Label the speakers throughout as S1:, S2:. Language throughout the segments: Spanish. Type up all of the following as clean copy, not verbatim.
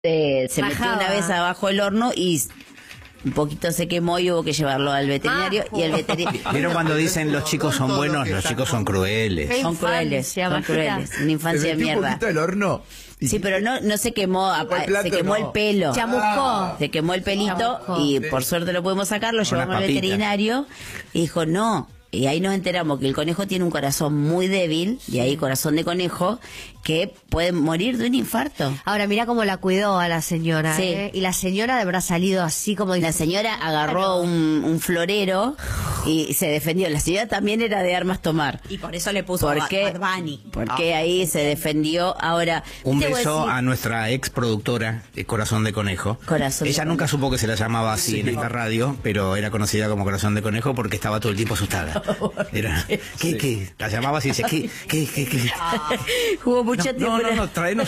S1: Se metió una vez abajo del horno y un poquito se quemó y hubo que llevarlo al veterinario. Y el veterinario...
S2: Pero cuando dicen los chicos son buenos, los chicos son crueles.
S1: Son crueles, son crueles. Una infancia de mierda.
S3: Un poquito el horno.
S1: Sí, pero no se quemó, se quemó el pelo.
S4: Chamuscó.
S1: Se quemó el pelito y por suerte lo pudimos sacar, lo llevamos al veterinario y dijo, no. Y ahí nos enteramos que el conejo tiene un corazón muy débil, y ahí corazón de conejo, que puede morir de un infarto.
S4: Ahora, mira cómo la cuidó a la señora.
S1: Sí.
S4: Y la señora habrá salido así como...
S1: La señora agarró un florero y se defendió. La señora también era de armas tomar.
S5: Y por eso le puso Bad Bunny.
S1: Porque ahí se defendió. Ahora,
S2: un beso a nuestra ex productora, Corazón de Conejo. Ella nunca supo que se la llamaba así en esta radio, pero era conocida como Corazón de Conejo porque estaba todo el tiempo asustada. Era, ¿qué? La llamaba así y decía, ¿qué?
S1: Jugó mucho tiempo.
S2: No, traenos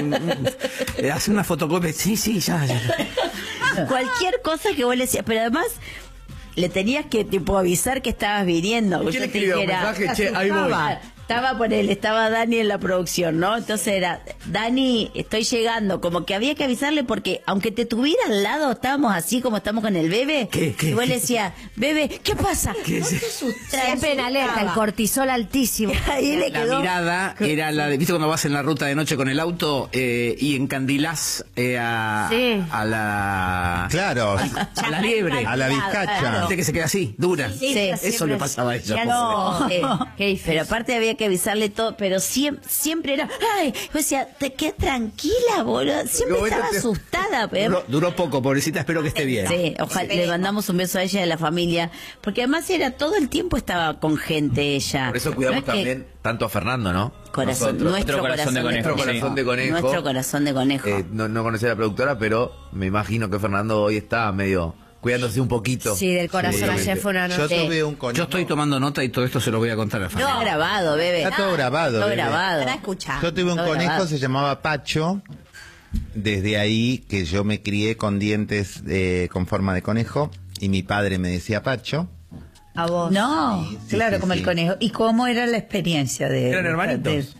S2: hace una fotocopia. Sí, ya.
S1: Cualquier cosa que vos le decías, pero además le tenías que avisar que estabas viniendo.
S3: ¿Quién escribió un mensaje? Che, ahí voy.
S1: Estaba Dani en la producción, ¿no? Entonces era, Dani, estoy llegando. Como que había que avisarle porque aunque te tuviera al lado, estábamos así como estamos con el bebé. Y vos le decías, bebé, ¿qué pasa?
S4: No te asustes. Siempre en alerta, el cortisol altísimo.
S1: Ahí le
S2: la
S1: quedó.
S2: Mirada era la de, ¿viste cuando vas en la ruta de noche con el auto y encandilás a la...
S3: Claro.
S2: A la liebre.
S3: A la vizcacha.
S2: Viste que se queda así, dura.
S1: Sí,
S2: eso le pasaba a ella.
S1: Pero aparte había que avisarle todo, pero siempre era, ay, yo decía, te quedas tranquila, boludo. Siempre estaba asustada.
S2: Duró poco, pobrecita, espero que esté bien.
S1: Sí, ojalá, le mandamos un beso a ella y a la familia, porque además era todo el tiempo estaba con gente ella.
S3: Por eso cuidamos también tanto a Fernando, ¿no?
S1: Nuestro corazón de conejo. Nuestro corazón de conejo.
S3: No conocía a la productora, pero me imagino que Fernando hoy está medio... cuidándose un poquito.
S4: Sí, del corazón. Ayer fue una noche.
S3: Yo tuve un conejo.
S2: Yo estoy tomando nota y todo esto se lo voy a contar a la familia.
S1: Está grabado, bebé.
S3: Está todo grabado.
S1: Todo
S3: bebé.
S1: grabado.
S5: Para escuchar.
S3: Yo tuve un conejo, se llamaba Pacho. Desde ahí que yo me crié con dientes con forma de conejo. Y mi padre me decía Pacho.
S4: A vos.
S6: No,
S3: Sí,
S6: claro,
S3: sí,
S6: como
S3: sí.
S6: el conejo. ¿Y cómo era la experiencia de...?
S2: ¿Eran hermanitos?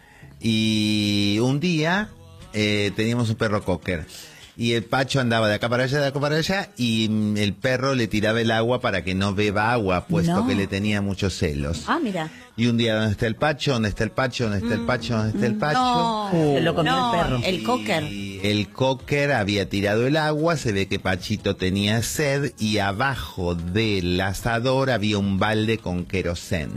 S3: Y un día teníamos un perro cocker. Y el Pacho andaba de acá para allá, de acá para allá, y el perro le tiraba el agua para que no beba agua, puesto que le tenía muchos celos.
S1: Ah, mira.
S3: Y un día, ¿dónde está el Pacho? ¿Dónde está el Pacho? ¿Dónde está el Pacho? ¿Dónde está el Pacho?
S6: Se lo comió el perro.
S1: El cocker.
S3: Y el cocker había tirado el agua, se ve que Pachito tenía sed, y abajo del asador había un balde con queroseno.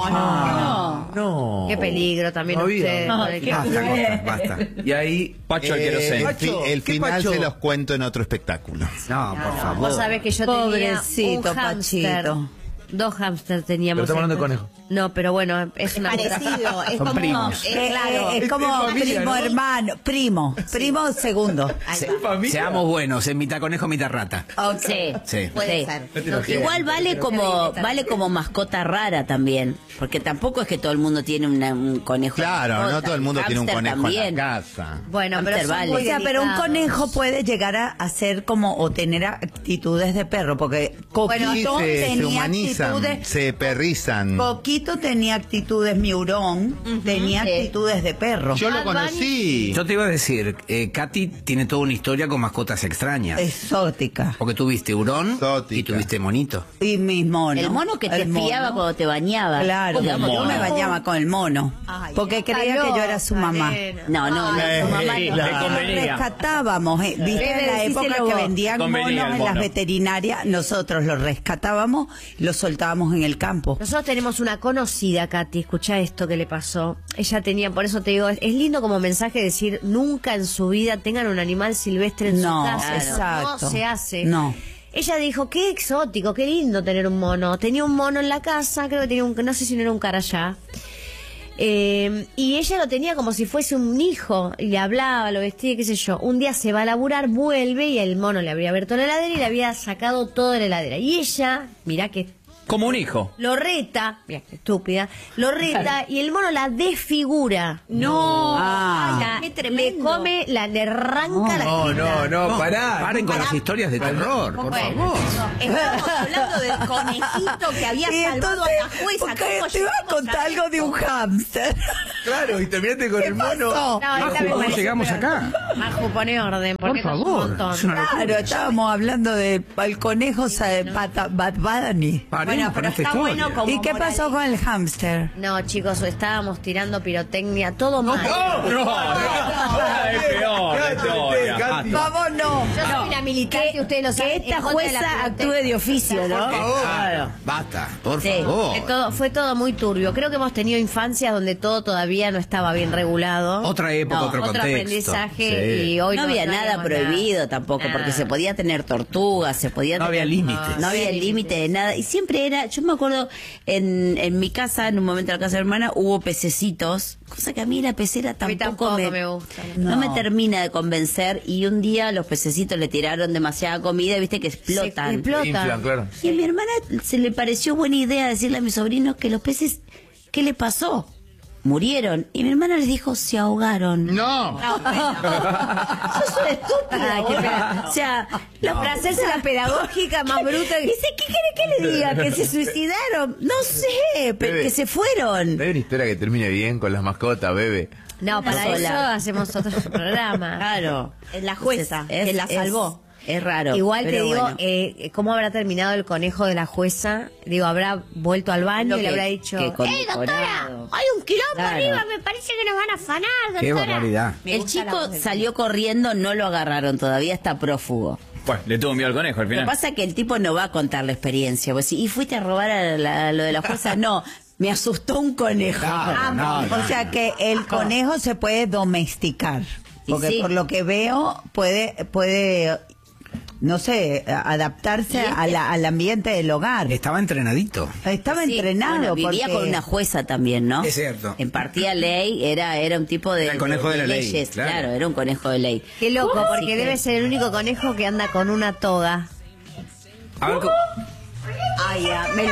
S4: No. Qué peligro también usted.
S2: Basta.
S7: Y ahí, Pacho al queroseno.
S3: El final se los cuento en otro espectáculo.
S2: No, por favor.
S4: Vos sabés que yo
S6: Pobrecito,
S4: tenía un hámster.
S6: Pachito.
S4: 2 hámsters teníamos.
S7: Pero estamos hablando de conejo.
S4: No, pero bueno, es una...
S5: Parecido, es
S2: Son
S5: como...
S2: primos.
S5: claro.
S6: Es como
S7: familia,
S6: primo
S7: ¿no?
S6: hermano, primo segundo.
S2: Seamos buenos, en mitad conejo, mitad rata. Sí.
S5: Puede ser.
S1: Igual vale como mascota rara también, porque tampoco es que todo el mundo tiene un conejo.
S3: Claro,
S1: mascota.
S3: no todo el mundo tiene un
S1: Hámster
S3: conejo
S1: también.
S3: en la casa.
S4: Bueno, pero
S1: Hámster
S4: son
S1: vale.
S4: muy
S6: O sea, pero un
S4: delicados.
S6: conejo puede llegar a ser como, o tener actitudes de perro, porque
S3: Sí,
S6: Coquito
S3: se
S6: tenía
S3: humanizan,
S6: actitudes...
S3: se perrizan.
S6: Coquito tenía actitudes miurón, tenía actitudes de perro.
S3: Yo lo conocí.
S2: Yo te iba a decir, Katy tiene toda una historia con mascotas extrañas.
S6: Exótica.
S2: Porque tuviste hurón
S3: Exótica.
S2: y tuviste monito.
S6: Y mis monos.
S1: El mono que te
S6: El mono.
S1: espiaba cuando te bañaba.
S6: Claro,
S1: ¿Cómo
S6: yo me
S1: mono?
S6: bañaba con el mono.
S5: Ay,
S6: porque
S4: está
S6: creía que yo era su
S4: loca,
S6: mamá.
S4: nena.
S1: No, tu mamá no.
S7: Le convenía.
S6: Rescatábamos, viste, en la época
S4: decíselo
S6: que
S4: vos.
S6: vendían
S7: Convenía
S6: monos
S7: el
S6: en las
S7: mono.
S6: veterinarias, nosotros los rescatábamos y los soltábamos en el campo.
S4: Nosotros tenemos una conocida, Katy, escucha esto que le pasó. Ella tenía, por eso te digo, es lindo como mensaje decir, nunca en su vida tengan un animal silvestre en
S6: No,
S4: su casa.
S6: exacto.
S4: No se hace.
S6: No.
S4: Ella dijo, qué exótico, qué lindo tener un mono. Tenía un mono en la casa, creo que tenía no sé si no era un carayá. Y ella lo tenía como si fuese un hijo, y le hablaba, lo vestía, qué sé yo. Un día se va a laburar, vuelve y el mono le habría abierto la heladera y le había sacado todo de la heladera. Y ella, mirá que
S7: Como un hijo.
S4: Lo reta, mira, qué estúpida, lo reta y el mono la desfigura.
S5: No.
S4: O sea,
S5: qué
S4: le
S5: tremendo.
S4: come, le arranca la jeta.
S3: No, pará.
S2: Paren con las historias de terror, por favor.
S5: Estamos hablando del conejito que había
S6: Y
S5: salvado
S6: entonces,
S5: a la jueza.
S6: porque
S5: ¿Cómo
S6: te iba a
S5: llegamos
S6: contar
S5: a
S6: algo de un
S5: esto?
S6: hámster.
S3: Claro, y terminaste con el mono.
S6: pasó?
S4: No, esta
S2: Majo,
S4: me
S2: ¿cómo
S4: parece
S2: llegamos
S4: peor.
S2: acá?
S4: Majo, pone orden, porque
S2: Por
S4: esto es un
S2: favor.
S4: montón.
S2: Es una locura.
S6: Claro, estábamos hablando del conejo Bad Bunny.
S2: Paremos
S5: Bueno,
S2: con
S5: pero
S2: esta
S5: está
S2: historia.
S5: bueno como
S6: ¿Y qué pasó con el hámster?
S4: No, chicos, estábamos tirando pirotecnia, todo mal.
S7: Es peor la historia.
S3: Katy.
S6: Vamos, no.
S4: Yo soy una militante, ustedes lo saben.
S1: Que esta
S4: en contra de la
S1: jueza
S4: pirotecnia.
S1: actúe de oficio, ¿no?
S2: Claro. Basta, por
S1: Sí.
S2: favor.
S4: Fue todo muy turbio. Creo que hemos tenido infancias donde todo todavía no estaba bien regulado.
S2: Otra época, otro contexto.
S4: aprendizaje
S2: Sí.
S4: y hoy
S1: No había nada
S4: haríamos
S1: prohibido tampoco,
S4: Nada.
S1: porque se podía tener tortugas, se podía
S2: No había
S1: tener-
S2: límites.
S1: No había límite de nada. Y siempre era, yo me acuerdo, en mi casa, en un momento en la casa de mi hermana, hubo pececitos, cosa que a mí la pecera
S4: A mí
S1: tampoco
S4: tampoco me gusta.
S1: no me termina de convencer. Y un día los pececitos le tiraron demasiada comida, y viste que explotan.
S4: Se explota.
S3: Inflan, claro.
S1: Y a mi hermana se le pareció buena idea decirle a mis sobrinos que los peces, ¿qué le pasó? Murieron. Y mi hermana les dijo, se ahogaron.
S3: No.
S1: Yo soy estúpida.
S4: Ay, qué
S1: boluda.
S4: pena.
S1: O sea,
S4: Para hacerse la pedagógica más bruta.
S1: Dice, ¿qué quiere que le diga? ¿Que se suicidaron? No sé, pero
S3: Bebe.
S1: que se fueron.
S3: No hay una historia que termine bien con las mascotas, bebé.
S4: No, para
S1: Sola.
S4: eso hacemos otro programa.
S1: Claro.
S5: Es la jueza
S1: Entonces,
S5: que la salvó.
S1: Es raro.
S4: Igual te
S1: pero
S4: digo,
S1: bueno.
S4: ¿cómo habrá terminado el conejo de la jueza? Digo, ¿habrá vuelto al baño
S1: Lo
S4: y le
S1: que-
S4: habrá dicho,
S1: que con-
S4: doctora, hay un quilombo
S1: Claro.
S4: arriba, me parece que nos van a afanar, doctora?
S2: Qué barbaridad.
S5: Me
S1: El
S5: gusta la
S1: chico
S5: voz del
S1: salió corriendo, no lo agarraron, todavía está prófugo.
S7: Bueno, le tuvo miedo al conejo al
S1: Lo que
S7: final.
S1: pasa es que el tipo no va a contar la experiencia. Vos decís, ¿y fuiste a robar a lo de la jueza? No, me asustó un conejo.
S2: Claro, no,
S6: O sea que el conejo se puede domesticar.
S1: Y
S6: Porque
S1: sí.
S6: por lo que veo puede no sé, adaptarse al ambiente del hogar.
S2: Estaba entrenadito.
S6: Estaba
S1: Sí,
S6: entrenado.
S1: bueno, vivía
S6: porque
S1: con una jueza también, ¿no?
S2: Es cierto.
S1: Impartía ley, era un tipo de,
S2: Era el conejo de la ley,
S1: leyes,
S2: claro.
S1: claro, era un conejo de ley.
S4: Qué loco,
S1: Así
S4: porque
S1: que-
S4: debe ser el único conejo que anda con una toga.
S2: A ver,
S1: Ay, ya, me lo...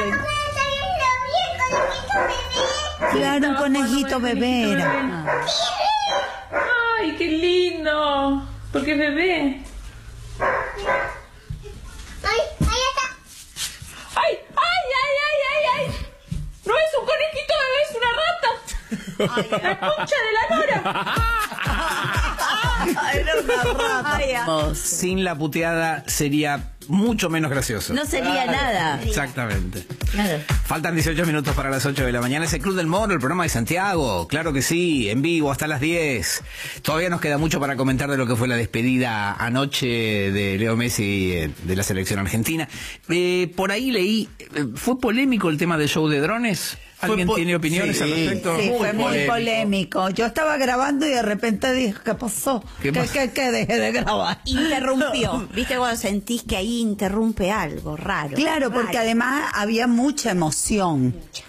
S6: Claro, un conejito bebé era.
S8: ¡Ay, qué lindo! Porque es bebé. ¡Ay, ay, ay, ay, ay, ay! ¡No es un conejito bebé, es una rata! ¡La concha de la lora!
S1: Era una rata.
S2: sin la puteada sería mucho menos gracioso.
S1: No sería nada.
S2: Exactamente.
S1: Claro.
S2: Faltan 18 minutos para las 8 de la mañana. Es el Club del Mono, el programa de Santiago. Claro que sí, en vivo hasta las 10. Todavía nos queda mucho para comentar de lo que fue la despedida anoche de Leo Messi de la selección argentina. Por ahí leí, ¿fue polémico el tema del show de drones? ¿Alguien tiene opiniones al respecto?
S6: Sí, fue muy polémico. Yo estaba grabando y de repente dije, ¿qué pasó?
S2: ¿Qué pasó?
S6: ¿Qué dejé de grabar?
S5: Interrumpió. ¿Viste cuando sentís que ahí interrumpe algo raro?
S6: Claro, porque
S5: Raro.
S6: además había mucha emoción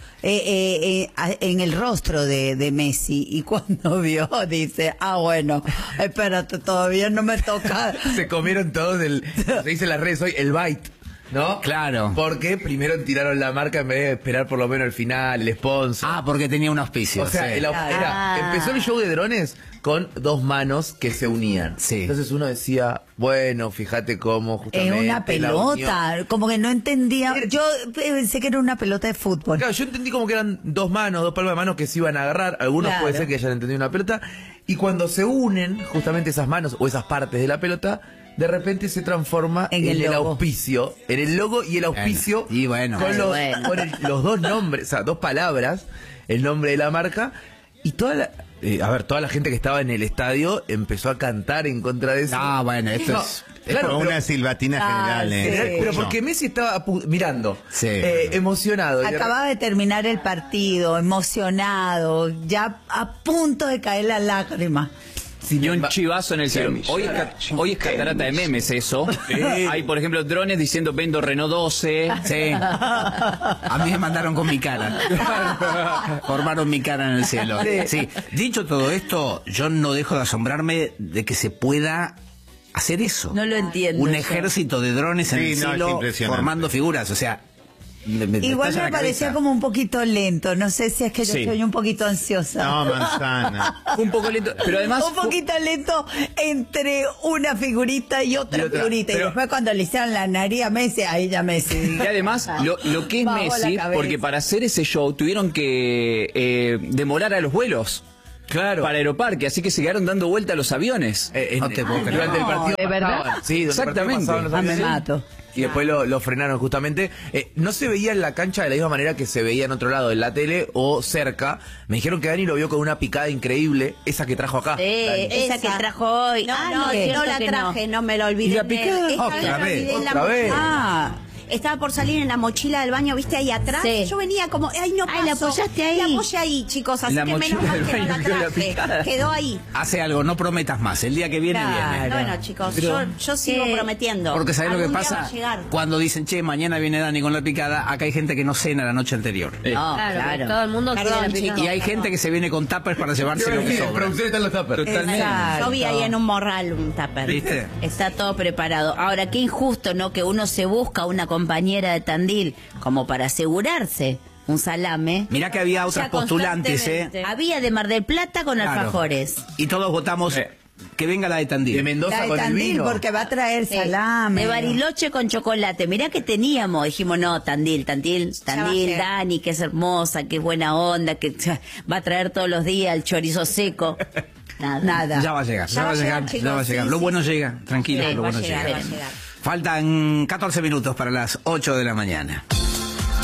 S6: en el rostro de Messi. Y cuando vio, dice, bueno, espérate, todavía no me toca.
S3: Se comieron todos se dice en las redes hoy, el bite, ¿no?
S2: Claro.
S3: Porque primero tiraron la marca en vez de esperar por lo menos el final, el sponsor.
S2: Ah, porque tenía un auspicio.
S3: O sea,
S2: sí.
S3: empezó el show de drones con dos manos que se unían.
S2: Sí.
S3: Entonces uno decía, bueno, fíjate cómo justamente
S6: Es una
S3: la
S6: pelota,
S3: unión.
S6: como que no entendía. Yo pensé que era una pelota de fútbol.
S3: Claro, yo entendí como que eran dos manos, dos palmas de manos que se iban a agarrar. Algunos
S6: Claro.
S3: puede ser que hayan entendido una pelota. Y cuando se unen justamente esas manos o esas partes de la pelota, de repente se transforma
S6: En el logo.
S3: auspicio, en el logo y el auspicio.
S2: Bueno, y bueno.
S3: con, los,
S1: Bueno.
S3: con los dos nombres, o sea, dos palabras, el nombre de la marca. Y toda la gente que estaba en el estadio empezó a cantar en contra de eso.
S2: Ah, bueno, esto
S3: No,
S2: es...
S3: claro,
S2: Fue
S3: pero-
S2: una silbatina general.
S6: sí.
S3: pero porque Messi estaba mirando,
S2: Sí.
S3: emocionado. Y de
S6: Acababa de terminar el partido, emocionado, ya a punto de caer la lágrima.
S7: Y un chivazo en el cielo. Hoy es catarata de memes eso. Hay, por ejemplo, drones diciendo vendo Renault 12.
S2: Sí. A mí me mandaron con mi cara. Formaron mi cara en el cielo. Sí. Dicho todo esto, yo no dejo de asombrarme de que se pueda hacer eso.
S1: No lo entiendo
S2: Un
S1: yo.
S2: ejército de drones en el
S3: Sí, no, es
S2: cielo
S3: impresionante.
S2: formando figuras. O sea,
S6: Igual me parecía como un poquito lento. No sé si es que yo soy un poquito ansiosa.
S3: No, manzana.
S7: Un poco lento, pero además...
S6: Un poquito lento entre una figurita y otra figurita. Y después cuando le hicieron la nariz a Messi, ahí ya Messi.
S7: Y además, lo que es Messi, porque para hacer ese show tuvieron que demorar a los vuelos.
S9: Claro.
S7: Para Aeroparque, así que se quedaron dando vuelta a los aviones.
S2: No te puedo creer.
S9: Durante el partido.
S6: ¿de verdad?
S9: Sí,
S7: exactamente.
S6: Me mato.
S9: Y después lo frenaron justamente. No se veía en la cancha de la misma manera que se veía en otro lado, en la tele o cerca. Me dijeron que Dani lo vio con una picada increíble, esa que trajo acá.
S1: Esa que trajo hoy.
S5: No, no la traje, no me lo olvidé.
S7: ¿Y la picada?
S5: Otra vez. Estaba por salir en la mochila del baño, ¿viste? Ahí atrás.
S1: Sí.
S5: Yo venía como, ay, no pasó.
S1: La apoyaste ahí.
S5: La apoyé ahí, chicos, así
S7: La
S5: que menos
S7: mochila
S5: mal
S7: del
S5: que no
S7: baño
S5: la
S7: quedó
S5: traje. Quedó ahí.
S2: Hace algo, no prometas más. El día que viene, viene.
S5: Bueno, chicos, yo sigo prometiendo.
S2: Porque ¿sabés lo que
S5: Algún día
S2: pasa?
S5: va a llegar.
S2: Cuando dicen, che, mañana viene Dani con la picada, acá hay gente que no cena la noche anterior.
S1: No,
S4: Claro. Todo el mundo quiere la picada.
S2: Y hay gente que se viene con tuppers para llevarse lo que sobra.
S9: producción están los tuppers.
S7: Totalmente.
S5: Yo vi ahí en un morral un tupper.
S2: ¿Viste?
S1: Está todo preparado. Ahora, qué injusto, ¿no? Que uno se busca una compañera de Tandil como para asegurarse un salame.
S2: Mirá que había otras postulantes,
S1: Había de Mar del Plata con
S2: Claro.
S1: alfajores.
S2: Y todos votamos que venga la de Tandil.
S9: De Mendoza
S6: La de
S9: con el
S6: Tandil,
S9: vino.
S6: porque va a traer salame.
S1: De Bariloche con chocolate. Mirá que teníamos. Dijimos, no, Tandil, Dani, que es hermosa, que es buena onda, que va a traer todos los días el chorizo seco. Nada.
S2: Ya va a llegar, ya va a llegar,
S5: chicos,
S2: ya va a llegar.
S5: sí,
S2: Lo
S5: sí.
S2: bueno llega, tranquilo,
S5: Sí,
S2: lo
S5: va a
S2: bueno
S5: llegar,
S2: llega.
S5: va a llegar.
S2: Faltan 14 minutos para las 8 de la mañana.